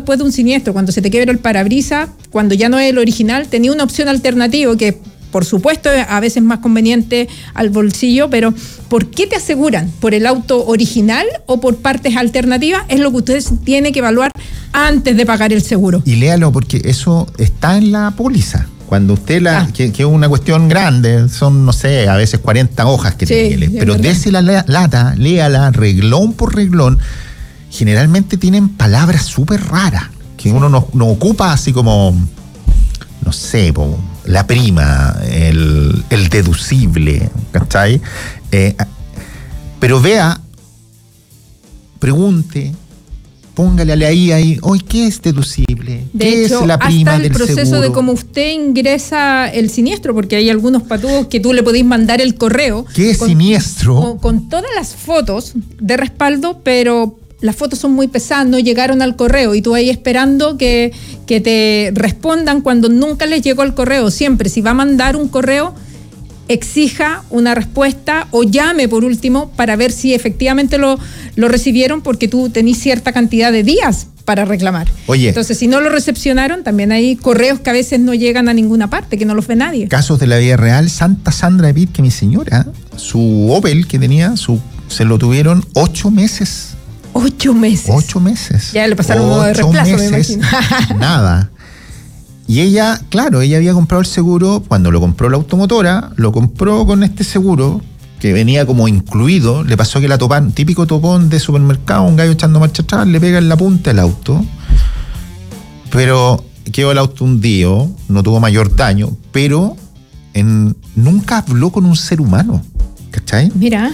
después de un siniestro, cuando se te quiebra el parabrisas, cuando ya no es el original, tenía una opción alternativa que, por supuesto, es a veces más conveniente al bolsillo, pero ¿por qué te aseguran? ¿Por el auto original o por partes alternativas? Es lo que ustedes tienen que evaluar antes de pagar el seguro. Y léalo, porque eso está en la póliza. Cuando usted que es una cuestión grande, son, no sé, a veces 40 hojas que tiene que leer. Pero dese la lata, léala, reglón por reglón. Generalmente tienen palabras súper raras, que uno no ocupa, así como, no sé, la prima, el deducible, ¿cachai? Pero vea, pregunte, póngale ahí, hoy, ¿qué es deducible? ¿Qué es la prima del seguro? Hasta el proceso de cómo usted ingresa el siniestro, porque hay algunos patúos que tú le podéis mandar el correo. ¿Qué es siniestro? Con todas las fotos de respaldo, pero las fotos son muy pesadas, no llegaron al correo y tú ahí esperando que te respondan cuando nunca les llegó el correo. Siempre, si va a mandar un correo, exija una respuesta o llame por último para ver si efectivamente lo recibieron, porque tú tenés cierta cantidad de días para reclamar. Oye, entonces, si no lo recepcionaron, también hay correos que a veces no llegan a ninguna parte, que no los ve nadie. Casos de la vida real, Santa Sandra de Pitt, que mi señora, su Opel que tenía, se lo tuvieron 8 meses. 8 meses. 8 meses. Ya le pasaron un modo de reemplazo, me imagino. Nada. Y ella, claro, ella había comprado el seguro, cuando lo compró la automotora, lo compró con este seguro, que venía como incluido, le pasó que la topan, típico topón de supermercado, un gallo echando marcha atrás, le pega en la punta el auto, pero quedó el auto hundido, no tuvo mayor daño, pero nunca habló con un ser humano, ¿cachai? Mira.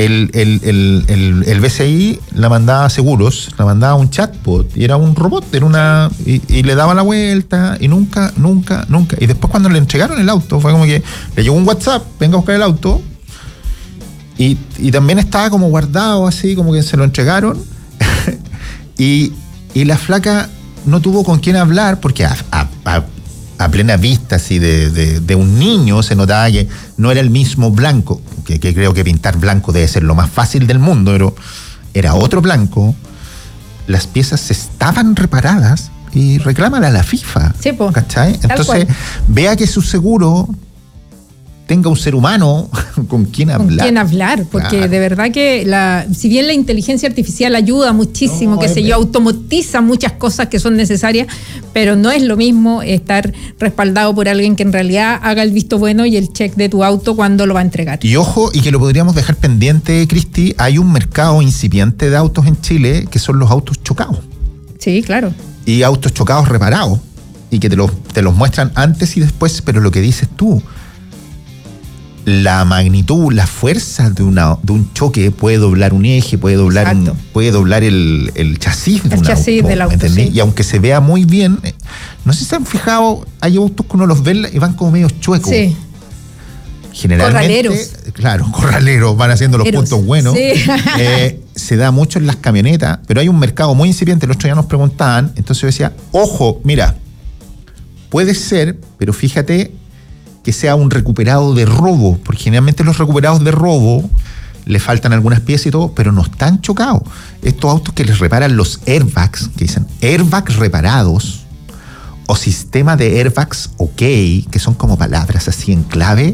El BCI la mandaba a seguros, la mandaba a un chatbot, y era un robot, y le daba la vuelta, y nunca. Y después cuando le entregaron el auto, fue como que le llegó un WhatsApp, venga a buscar el auto, y también estaba como guardado así, como que se lo entregaron, y la flaca no tuvo con quién hablar, porque a plena vista así de un niño se notaba que no era el mismo blanco, que creo que pintar blanco debe ser lo más fácil del mundo, pero era otro blanco. Las piezas estaban reparadas y reclámala a la FIFA. Sí, po. ¿Cachai? Entonces, vea que su seguro tenga un ser humano con quien hablar. Con quien hablar, porque claro, de verdad que si bien la inteligencia artificial ayuda muchísimo, automatiza muchas cosas que son necesarias, pero no es lo mismo estar respaldado por alguien que en realidad haga el visto bueno y el check de tu auto cuando lo va a entregar. Y ojo, y que lo podríamos dejar pendiente, Cristi, hay un mercado incipiente de autos en Chile que son los autos chocados. Sí, claro. Y autos chocados reparados, y que te los muestran antes y después, pero lo que dices tú, la magnitud, la fuerza de un choque puede doblar un eje, puede doblar el chasis de un auto, del auto, sí. Y aunque se vea muy bien, no sé si se han fijado, hay autos que uno los ve y van como medio chuecos. Sí. Generalmente, corraleros, van haciendo los puntos buenos. Sí. Se da mucho en las camionetas, pero hay un mercado muy incipiente. El otro día nos preguntaban, entonces yo decía, ojo, mira, puede ser, pero fíjate que sea un recuperado de robo, porque generalmente los recuperados de robo le faltan algunas piezas y todo, pero no están chocados. Estos autos que les reparan los airbags, que dicen airbags reparados o sistema de airbags ok, que son como palabras así en clave,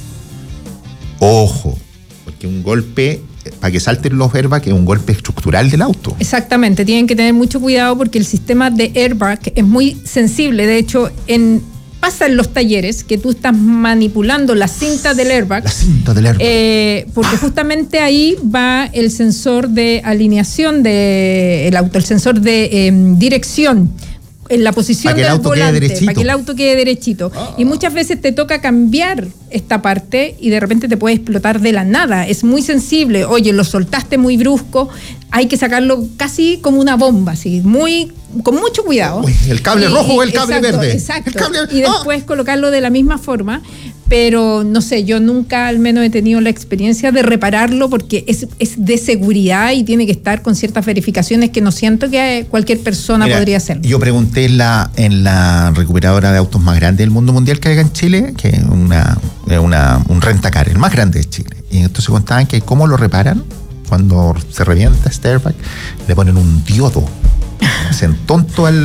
ojo, porque un golpe, para que salten los airbags, es un golpe estructural del auto. Exactamente, tienen que tener mucho cuidado porque el sistema de airbag es muy sensible. De hecho, pasa en los talleres que tú estás manipulando la cinta del airbag. La cinta del airbag. Porque justamente ahí va el sensor de alineación del auto, el sensor de dirección, en la posición del volante, para que el auto quede derechito. Y muchas veces te toca cambiar esta parte y de repente te puede explotar de la nada. Es muy sensible. Oye, lo soltaste muy brusco, hay que sacarlo casi como una bomba, así, con mucho cuidado. Uy, el cable rojo o el cable verde. Exacto. Y después colocarlo de la misma forma. Pero no sé, yo nunca al menos he tenido la experiencia de repararlo porque es de seguridad y tiene que estar con ciertas verificaciones que no siento que cualquier persona podría hacerlo. Yo pregunté en la recuperadora de autos más grande del mundo mundial que hay acá en Chile, que es un rentacar, el más grande de Chile. Y entonces contaban que cómo lo reparan cuando se revienta este airbag, le ponen un diodo, hacen tonto al